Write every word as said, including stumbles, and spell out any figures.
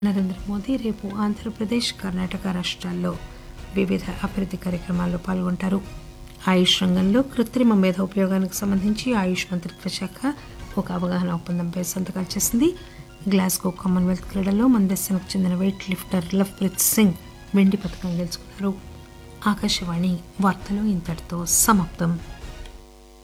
నరేంద్ర మోదీ రేపు ఆంధ్రప్రదేశ్ కర్ణాటక రాష్ట్రాల్లో వివిధ అభివృద్ధి కార్యక్రమాల్లో పాల్గొంటారు. ఆయుష్ రంగంలో కృత్రిమ మేధ ఉపయోగానికి సంబంధించి ఆయుష్ మంత్రిత్వ శాఖ ఒక అవగాహన ఒప్పందంపై సంతకాలు చేసింది. గ్లాస్గో కామన్వెల్త్ క్రీడల్లో మన దేశానికి చెందిన వెయిట్ లిఫ్టర్ లవ్ప్రీత్ సింగ్ వెండి పథకం గెలుచుకున్నారు. ఆకాశవాణి వార్తలు ఇంతటితో సమాప్తం.